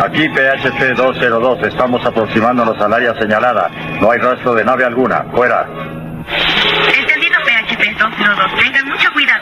Aquí PHP 202, estamos aproximándonos al área señalada. No hay rastro de nave alguna. Fuera. Entendido PHP 202, tengan mucho cuidado.